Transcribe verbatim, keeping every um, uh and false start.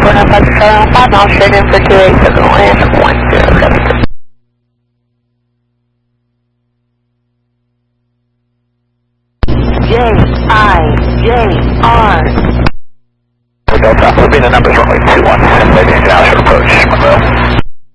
four nine five seven five miles straight in for two eight seven land one zero seven two. J I J R. Delta, repeat the numbers runway two one, maybe an hour approach.